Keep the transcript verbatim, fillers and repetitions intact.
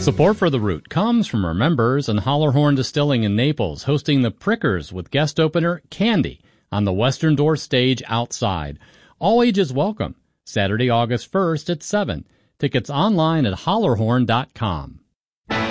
Support for The Root comes from our members and Hollerhorn Distilling in Naples, hosting the Prickers with guest opener Candy on the Western Door stage outside. All ages welcome. Saturday, August first at seven. Tickets online at hollerhorn dot com.